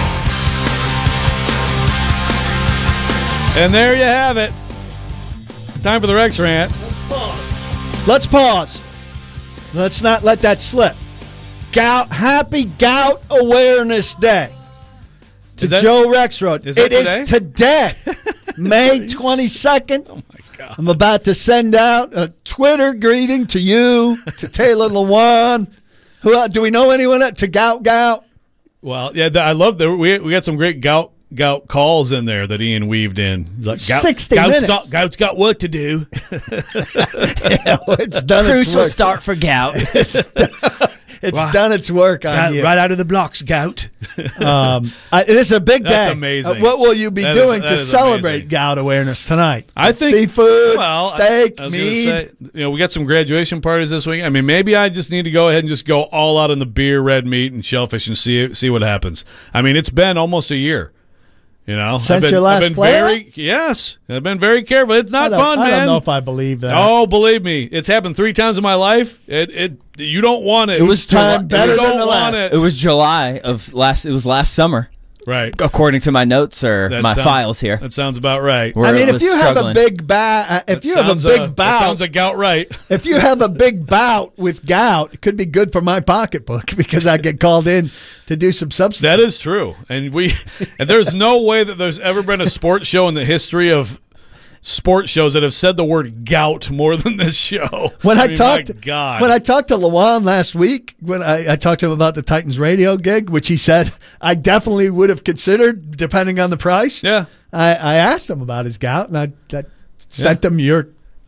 And there you have it. Time for the Rex Rant. Let's pause. Let's not let that slip. Gout, happy Gout Awareness Day to is that, Joe Rexroad. Is that it today? is today, May twenty-second. Oh my God! I'm about to send out a Twitter greeting to you, to Taylor Lewan. Who else? Do we know anyone at to Gout Gout? Well, yeah, I love that we we got some great gout gout calls in there that Ian weaved in. Like, gout, Sixty gout's minutes. Got, gout's got work to do. Yeah, well, it's done. Crucial its work. start for gout. It's right. done its work on right, you. Right out of the blocks, gout. um, I, it is a big day. That's amazing. Uh, what will you be that doing is, to is celebrate amazing. gout awareness tonight? I think seafood, well, steak, I, I was meat. Say, you know, we got some graduation parties this week. I mean, maybe I just need to go ahead and just go all out on the beer, red meat, and shellfish and see see what happens. I mean, it's been almost a year. You know, Since I've been, your last I've been flare? very yes. I've been very careful. It's not I fun, I man. don't know if I believe that. Oh, believe me, it's happened three times in my life. It it you don't want it. It was time July, better it was, than the want last. it. It was July of last. It was last summer, right? According to my notes or That my sounds- files here. That sounds about right. Where I mean, it if was you have a struggling. big bout, uh, if That you have a sounds, big uh, that bout, sounds a gout right. if you have a big bout with gout, it could be good for my pocketbook because I get called in to do some substance. That is true, and we and there's no way that there's ever been a sports show in the history of sports shows that have said the word gout more than this show. When I, I mean, talked, my God. when I talked to Lawan last week, when I, I talked to him about the Titans radio gig, which he said I definitely would have considered depending on the price. Yeah, I, I asked him about his gout, and I, I sent Yeah. him your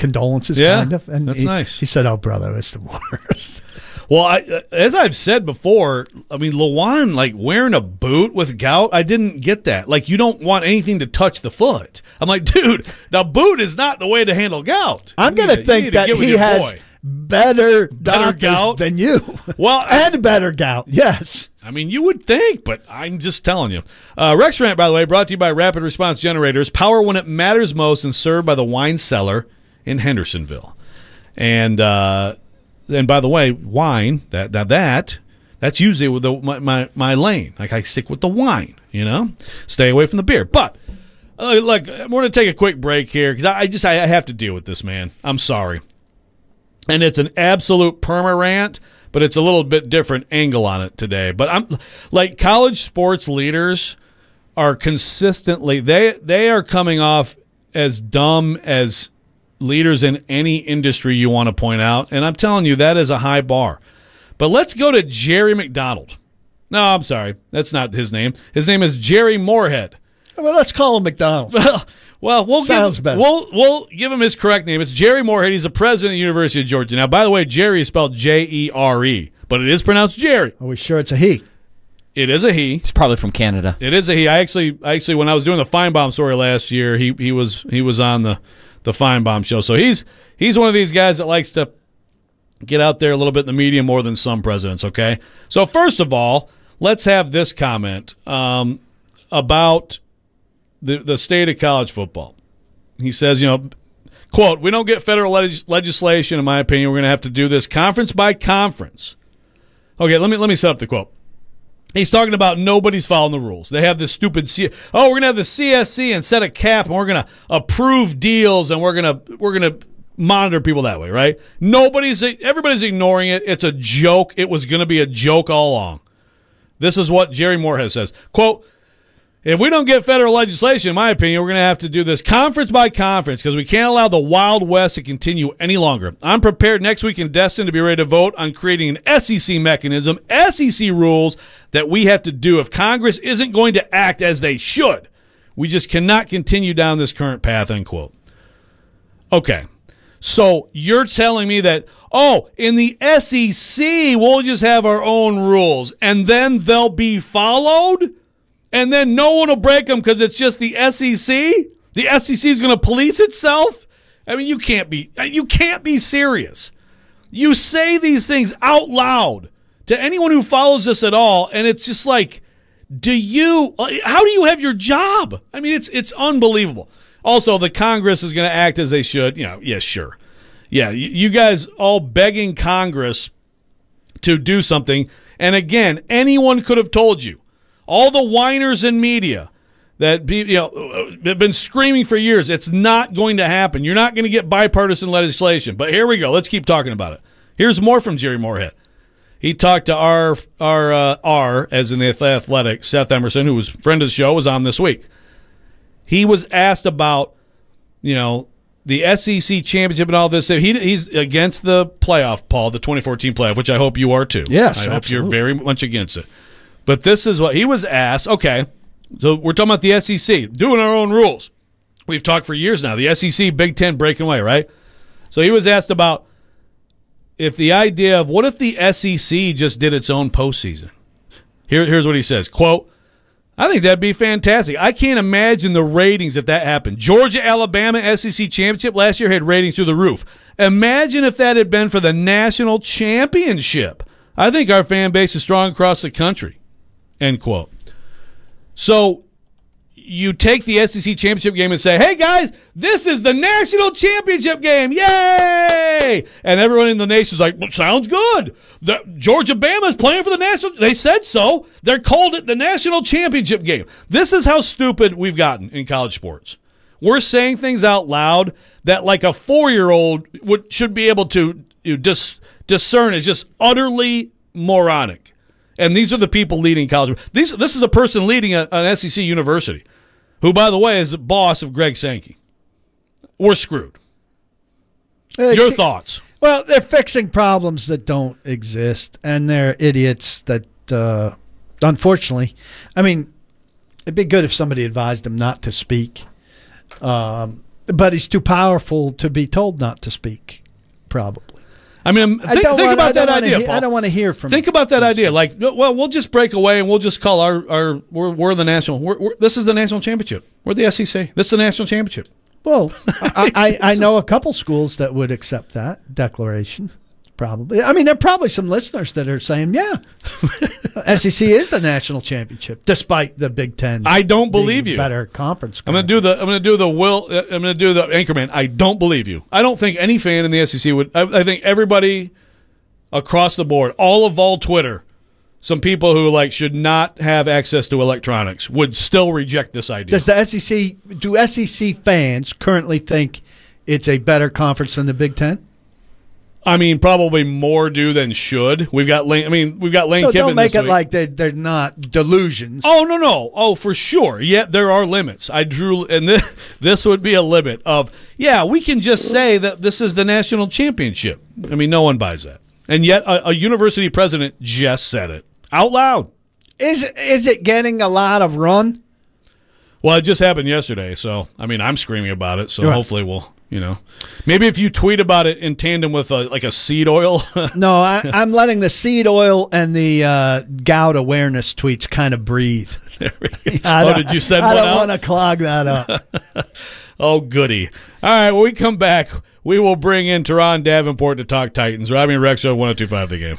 condolences, Yeah, kind of. And that's he, nice. He said, "Oh, brother, it's the worst." Well, I, as I've said before, I mean, Lewan, like, wearing a boot with gout, I didn't get that. Like, you don't want anything to touch the foot. I'm like, dude, the boot is not the way to handle gout. I'm going to think that he has boy. better, Better doctors gout? than you. Well, and better gout, yes. I mean, you would think, but I'm just telling you. Uh, Rex Rant, by the way, brought to you by Rapid Response Generators. Power when it matters most and served by the Wine Cellar in Hendersonville. And, uh... And by the way, wine, that that that that's usually with the, my, my my lane. Like, I stick with the wine, you know? Stay away from the beer. But, uh, look, I'm going to take a quick break here because I, I just I have to deal with this, man. I'm sorry. And it's an absolute perma rant, but it's a little bit different angle on it today. But I'm like, college sports leaders are consistently, they they are coming off as dumb as leaders in any industry you want to point out, and I'm telling you, that is a high bar. But let's go to Jerry McDonald. No, I'm sorry. That's not his name. His name is Jerry Moorhead. Well, let's call him McDonald. Well, well we'll Sounds give, better. We'll, we'll give him his correct name. It's Jerry Moorhead. He's the president of the University of Georgia. Now, by the way, Jerry is spelled J E R E, but it is pronounced Jerry. Are we sure it's a he? It is a he. He's probably from Canada. It is a he. I actually, actually, when I was doing the Feinbaum story last year, he he was he was on the the Feinbaum show. So he's he's one of these guys that likes to get out there a little bit in the media more than some presidents, okay? So first of all, let's have this comment um, about the the state of college football. He says, you know, quote, we don't get federal leg- legislation, in my opinion. We're going to have to do this conference by conference. Okay, let me let me set up the quote. He's talking about nobody's following the rules. They have this stupid C- oh, we're gonna have the C S C and set a cap, and we're gonna approve deals, and we're gonna we're gonna monitor people that way, right? Nobody's everybody's ignoring it. It's a joke. It was gonna be a joke all along. This is what Jerry Moorhead says. Quote, if we don't get federal legislation, in my opinion, we're going to have to do this conference by conference because we can't allow the Wild West to continue any longer. I'm prepared next week in Destin to be ready to vote on creating an S E C mechanism, S E C rules that we have to do if Congress isn't going to act as they should. We just cannot continue down this current path, unquote. Okay, so you're telling me that, oh, in the S E C, we'll just have our own rules, and then they'll be followed? And then no one will break them because it's just the S E C? The S E C is going to police itself? I mean, you can't be you can't be serious. You say these things out loud to anyone who follows this at all, and it's just like, do you how do you have your job? I mean, it's it's unbelievable. Also, the Congress is going to act as they should. You know, yeah, sure. Yeah, you, you guys all begging Congress to do something. And again, anyone could have told you. All the whiners in media that be, you know, have been screaming for years, it's not going to happen. You're not going to get bipartisan legislation. But here we go. Let's keep talking about it. Here's more from Jerry Moorhead. He talked to our, our uh, R, as in the Athletic, Seth Emerson, who was a friend of the show, was on this week. He was asked about, you know, the S E C championship and all this. He, he's against the playoff, Paul, the twenty fourteen playoff, which I hope you are too. Yes, I hope absolutely. you're very much against it. But this is what he was asked. Okay, so we're talking about the S E C, doing our own rules. We've talked for years now. The S E C, Big Ten breaking away, right? So he was asked about if the idea of what if the S E C just did its own postseason. Here, here's what he says, quote, I think that'd be fantastic. I can't imagine the ratings if that happened. Georgia, Alabama, S E C championship last year had ratings through the roof. Imagine if that had been for the national championship. I think our fan base is strong across the country. End quote. So you take the S E C championship game and say, hey, guys, this is the national championship game. Yay! And everyone in the nation is like, well, sounds good. The, Georgia Bama is playing for the national. They said so. They called it the national championship game. This is how stupid we've gotten in college sports. We're saying things out loud that like a four-year-old would should be able to you know, dis, discern as just utterly moronic. And these are the people leading college. These, this is a person leading a, an S E C university, who, by the way, is the boss of Greg Sankey. We're screwed. Uh, Your thoughts? Well, they're fixing problems that don't exist, and they're idiots that, uh, unfortunately, I mean, it'd be good if somebody advised them not to speak. Um, But he's too powerful to be told not to speak, probably. I mean, think, I don't think want, about I don't that wanna idea, he- Paul. I don't want to hear from Think him. about that idea. Like, well, we'll just break away and we'll just call our, our we're, we're the national. We're, we're, this is the national championship. We're the S E C. This is the national championship. Well, I, I, I know a couple schools that would accept that declaration. Probably. I mean, there are probably some listeners that are saying, yeah, S E C is the national championship, despite the Big Ten. I don't believe being you. Better conference. I'm gonna do the. I'm gonna do the will. uh, I'm gonna do the Anchorman. I don't believe you. I don't think any fan in the S E C would. I, I think everybody across the board, all of all Twitter, some people who like should not have access to electronics would still reject this idea. Does the S E C, do S E C fans currently think it's a better conference than the Big Ten? I mean, probably more do than should. We've got Lane. I mean, we've got Lane So Kiffin. don't make this it week. like they, they're not delusions. Oh no no oh for sure. Yet there are limits. I drew, and this, this would be a limit of yeah. We can just say that this is the national championship. I mean, no one buys that, and yet a, a university president just said it out loud. Is is it getting a lot of run? Well, it just happened yesterday, so I mean, I'm screaming about it. So Right. hopefully we'll. You know, maybe if you tweet about it in tandem with a, like a seed oil. No, I, I'm letting the seed oil and the uh, gout awareness tweets kind of breathe. There we go. I Oh, don't- did you send I one don't out? want to clog that up. Oh, goody. All right, when we come back, we will bring in Teron Davenport to talk Titans. Robbie and Rex Show, one oh two point five The Game.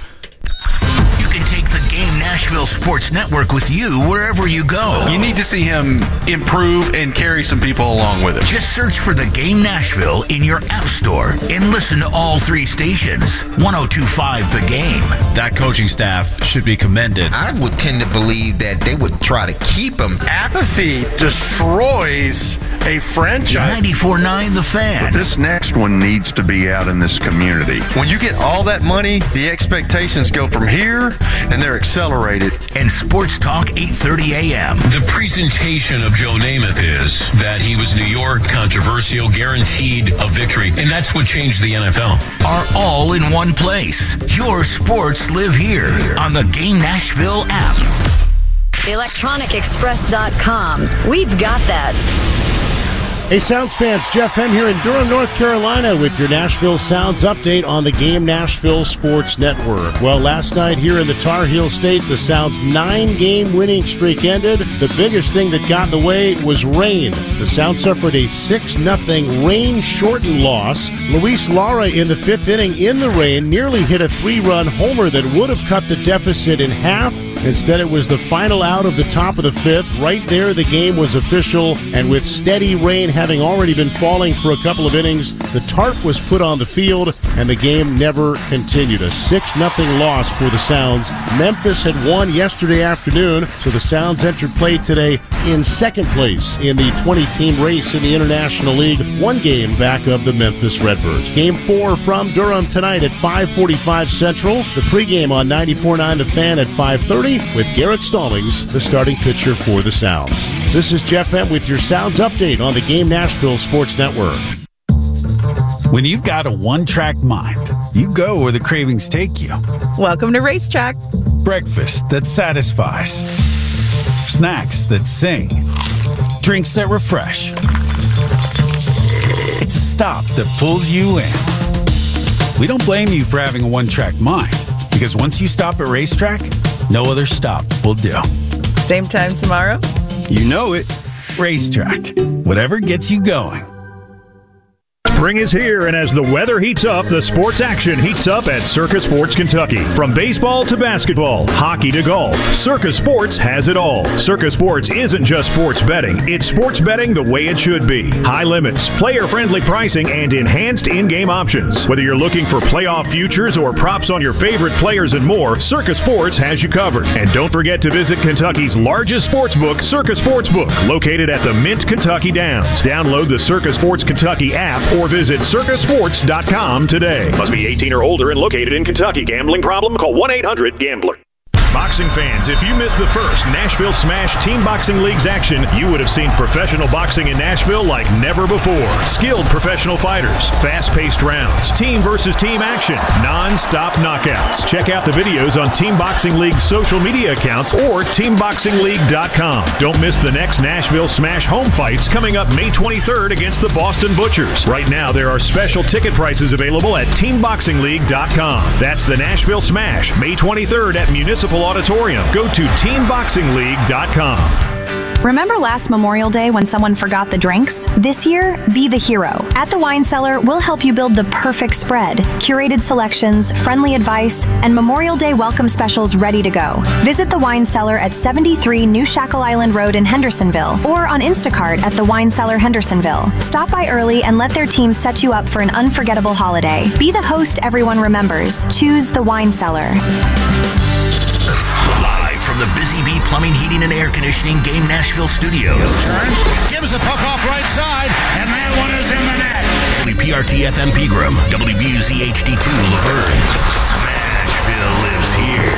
You can take the Game Nashville Sports Network with you wherever you go. You need to see him improve and carry some people along with him. Just search for the Game Nashville in your app store and listen to all three stations. one oh two point five The Game. That coaching staff should be commended. I would tend to believe that they would try to keep him. Apathy destroys a franchise. ninety-four point nine The Fan. This next one needs to be out in this community. When you get all that money, the expectations go from here and they're accelerated. And Sports Talk eight thirty a.m. The presentation of Joe Namath is that he was New York, controversial, guaranteed a victory, and that's what changed the N F L. Are all in one place. Your sports live here on the Game Nashville app. electronic express dot com. We've got that. Hey, Sounds fans, Jeff M. here in Durham, North Carolina with your Nashville Sounds update on the Game Nashville Sports Network. Well, last night here in the Tar Heel State, the Sounds' nine-game winning streak ended. The biggest thing that got in the way was rain. The Sounds suffered a six nothing rain-shortened loss. Luis Lara in the fifth inning in the rain nearly hit a three-run homer that would have cut the deficit in half. Instead, it was the final out of the top of the fifth. Right there, the game was official, and with steady rain having already been falling for a couple of innings, the tarp was put on the field, and the game never continued. A six nothing loss for the Sounds. Memphis had won yesterday afternoon, so the Sounds entered play today in second place in the twenty-team race in the International League, one game back of the Memphis Redbirds. Game four from Durham tonight at five forty-five Central. The pregame on ninety-four point nine The Fan at five thirty with Garrett Stallings, the starting pitcher for the Sounds. This is Jeff M. with your Sounds update on the Game Nashville Sports Network. When you've got a one-track mind, you go where the cravings take you. Welcome to Racetrack. Breakfast that satisfies. Snacks that sing. Drinks that refresh. It's a stop that pulls you in. We don't blame you for having a one-track mind, because once you stop at Racetrack, no other stop will do. Same time tomorrow? You know it. Racetrack. Whatever gets you going. Spring is here, and as the weather heats up, the sports action heats up at Circus Sports Kentucky. From baseball to basketball, hockey to golf, Circus Sports has it all. Circus Sports isn't just sports betting, it's sports betting the way it should be. High limits, player-friendly pricing, and enhanced in-game options. Whether you're looking for playoff futures or props on your favorite players and more, Circus Sports has you covered. And don't forget to visit Kentucky's largest sports book, Circus Sportsbook, located at the Mint Kentucky Downs. Download the Circus Sports Kentucky app or visit circus sports dot com today. Must be eighteen or older and located in Kentucky. Gambling problem? Call one eight hundred gambler. Boxing fans, if you missed the first Nashville Smash Team Boxing League's action, you would have seen professional boxing in Nashville like never before. Skilled professional fighters, fast-paced rounds, team versus team action, non-stop knockouts. Check out the videos on Team Boxing League's social media accounts or team boxing league dot com. Don't miss the next Nashville Smash home fights coming up May twenty-third against the Boston Butchers. Right now, there are special ticket prices available at team boxing league dot com. That's the Nashville Smash, May twenty-third at Municipal Auditorium. Go to team boxing league dot com. Remember last Memorial Day when someone forgot the drinks? This year, be the hero. At the Wine Cellar, we'll help you build the perfect spread. Curated selections, friendly advice, and Memorial Day welcome specials ready to go. Visit the Wine Cellar at seventy-three New Shackle Island Road in Hendersonville or on Instacart at the Wine Cellar Hendersonville. Stop by early and let their team set you up for an unforgettable holiday. Be the host everyone remembers. Choose the Wine Cellar. From the Busy Bee Plumbing, Heating, and Air Conditioning Game Nashville Studios. Gives the puck off right side, and that one is in the net. W P R T F M Pegram, W B U Z H D two Laverne. Smashville lives here.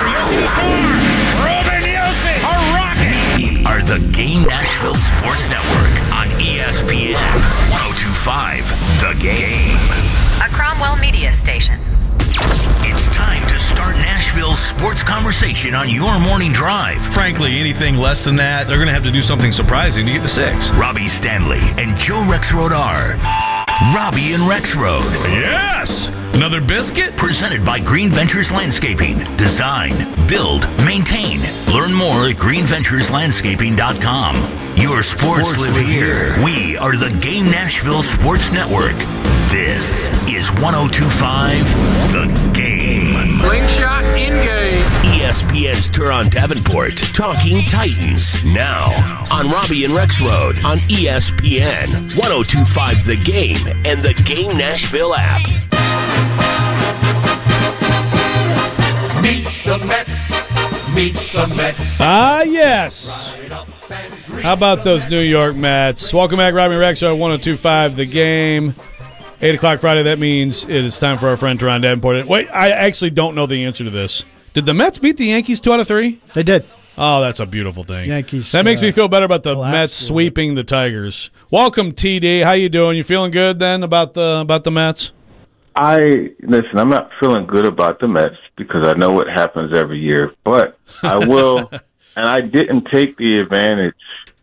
Ruben Yossi, a rocket. We are the Game Nashville Sports Network on E S P N one oh two point five The Game. A Cromwell media station. It's time to start Nashville's sports conversation on your morning drive. Frankly, anything less than that, they're going to have to do something surprising to get to six. Robbie Stanley and Joe Rexrode are Robbie and Rexrode. Yes! Another biscuit? Presented by Green Ventures Landscaping. Design, build, maintain. Learn more at green ventures landscaping dot com. Your sports, sports live, live here. here. We are the Game Nashville Sports Network. This is one oh two point five The Game. Slingshot in game. E S P N's Turon Davenport talking Titans now on Robbie and Rexrode on E S P N one oh two point five The Game and the Game Nashville app. Meet the Mets. Meet the Mets. Ah, yes. How about those New York Mets? Welcome back, Robbie and Rexrode, one oh two point five The Game. eight o'clock Friday, that means it is time for our friend Teron Davenport. Wait, I actually don't know the answer to this. Did the Mets beat the Yankees two out of three? They did. Oh, that's a beautiful thing. Yankees. That makes uh, me feel better about the Mets sweeping the Tigers. Welcome, T D. How you doing? You feeling good then about the about the Mets? I listen. I'm not feeling good about the Mets because I know what happens every year, but I will. And I didn't take the advantage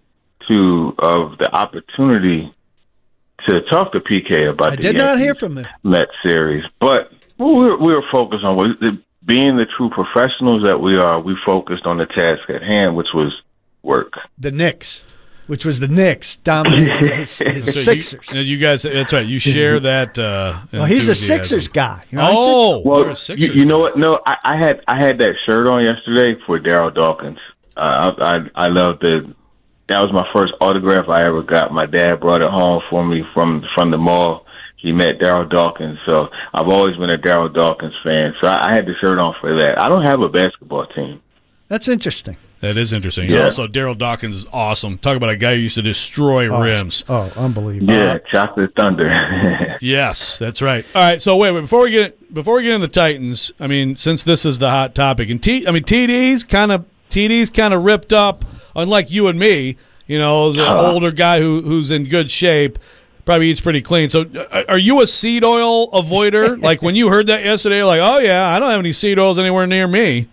to of the opportunity to talk to P K about I the did Yankees not hear from him. Mets series, but we were, we were focused on being the true professionals that we are. We focused on the task at hand, which was work. The Knicks, which was the Knicks dominating his, his So Sixers. You, you guys, that's right. You share that. Uh, well, he's a enthusiasm. Sixers guy. You know, Oh, well, you're a Sixers you, you know what? No, I, I had I had that shirt on yesterday for Daryl Dawkins. Uh, I, I I love the. That was my first autograph I ever got. My dad brought it home for me from from the mall. He met Daryl Dawkins, so I've always been a Daryl Dawkins fan. So I, I had the shirt on for that. I don't have a basketball team. That's interesting. That is interesting. Yeah. Also, Daryl Dawkins is awesome. Talk about a guy who used to destroy Oh, rims. Oh, unbelievable. Yeah, Chocolate Thunder. Yes, that's right. All right, so wait, wait before we get before we get into the Titans. I mean, since this is the hot topic, and T, I mean T D's kind of T D's kind of ripped up, unlike you and me. You know, the Uh. older guy who who's in good shape. Probably eats pretty clean. So, uh, are you a seed oil avoider? Like when you heard that yesterday, you're like, oh yeah, I don't have any seed oils anywhere near me.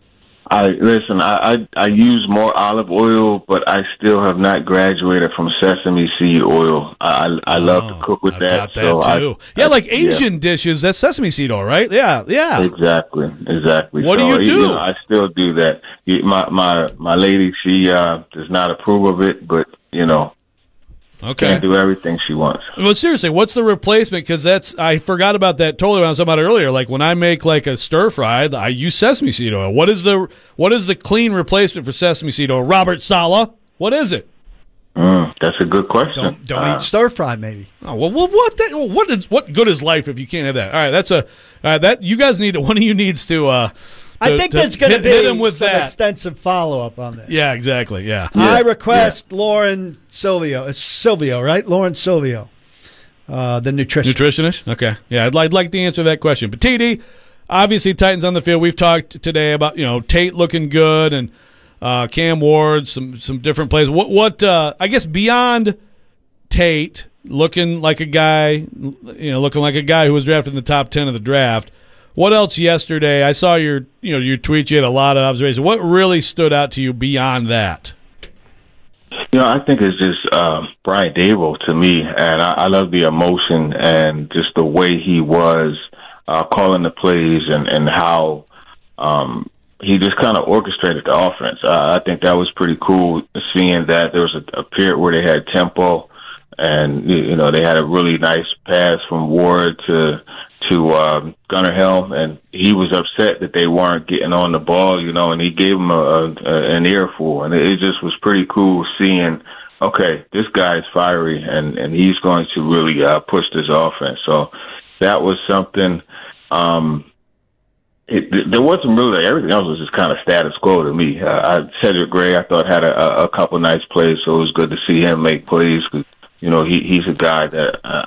I listen. I, I I use more olive oil, but I still have not graduated from sesame seed oil. I I, I love to cook with I've that. got that so I, too. yeah, I- like Asian dishes, that's sesame seed oil, right? Yeah, yeah. Exactly, exactly. What do So, you do? know, I still do that. You- My my my lady, she uh, does not approve of it, but you know, Okay. can't do everything she wants. Well, seriously, what's the replacement? Because that's I forgot about that totally when I was talking about it earlier. Like when I make like a stir fry, I use sesame seed oil. What is the what is the clean replacement for sesame seed oil? Robert Sala, what is it? Mm, that's a good question. Don't, don't Uh, eat stir fry, maybe. Oh, well, well, what that, well, what is what good is life if you can't have that? All right, that's a all right. That you guys need one of you needs to. Uh, I to- think to there's going to hit, be hit him with some that. extensive follow up on this. Yeah, exactly. Yeah. I request Lauren Silvio. It's Silvio, right? Lauren Silvio, uh, the nutritionist. Nutritionist? Okay. Yeah, I'd, I'd like to answer that question. But T D, obviously Titans on the field. We've talked today about, you know, Tate looking good and uh, Cam Ward, some some different plays. What what uh, I guess beyond Tate looking like a guy, you know, looking like a guy who was drafted in the top ten of the draft. What else yesterday? I saw your, you know, your tweet. You had a lot of observations. What really stood out to you beyond that? You know, I think it's just uh, Brian Daboll to me, and I, I love the emotion and just the way he was uh, calling the plays and and how um, he just kind of orchestrated the offense. Uh, I think that was pretty cool, seeing that there was a, a period where they had tempo, and you know they had a really nice pass from Ward to. to um, Gunnar Helm, and he was upset that they weren't getting on the ball, you know, and he gave him a, a, an earful, and it just was pretty cool seeing, okay, this guy's fiery, and, and he's going to really uh, push this offense. So that was something. Um, it, there wasn't really, everything else was just kind of status quo to me. Uh, I, Cedric Gray, I thought, had a, a couple nice plays, so it was good to see him make plays. 'Cause, you know, he, he's a guy that uh,